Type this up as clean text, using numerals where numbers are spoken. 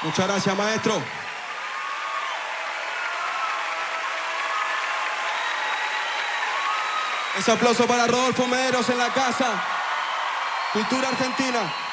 Muchas gracias, maestro. Ese aplauso para Rodolfo Mederos en la casa. Cultura argentina.